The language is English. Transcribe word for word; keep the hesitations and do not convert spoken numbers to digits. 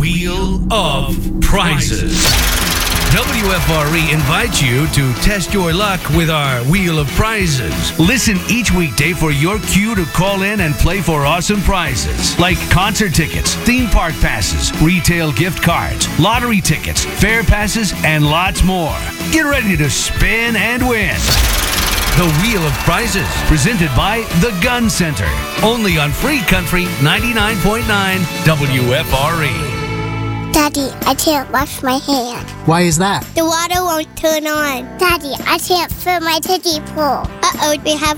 Wheel of Prizes. W F R E invites you to test your luck with our Wheel of Prizes. Listen each weekday for your cue to call in and play for awesome prizes like concert tickets, theme park passes, retail gift cards, lottery tickets, fair passes, and lots more. Get ready to spin and win. The Wheel of Prizes, presented by The Gun Center. Only on Free Country ninety-nine point nine W F R E. Daddy, I can't wash my hair. Why is that? The water won't turn on. Daddy, I can't fill my kiddie pool. Uh-oh, we have